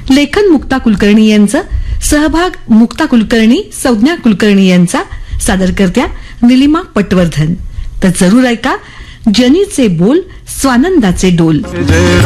लेखन मुक्ता कुलकर्णी यांचं, सहभाग मुक्ता कुलकर्णी, संज्ञा कुलकर्णी यांचा, सादरकर्त्या निलिमा पटवर्धन. तर जरूर ऐका जनीचे बोल स्वानंदाचे डोल.